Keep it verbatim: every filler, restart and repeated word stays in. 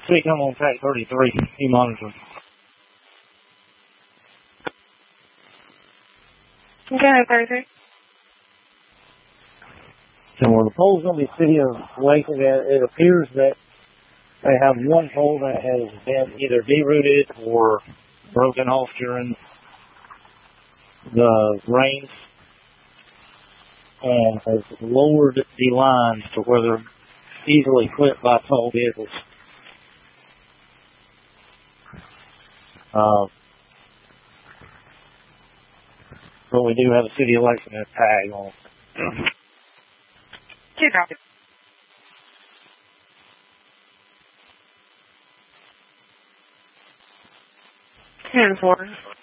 Speak, I'm on track thirty-three. He monitoring. Okay, thirty-three. So where the pole's going to be City of Lakeland, it appears that they have one pole that has been either derooted or broken off during the rains and has lowered the lines to where they're easily clipped by tall vehicles. Uh, but we do have a City of Lakeland tag on. Two copy. Ten four.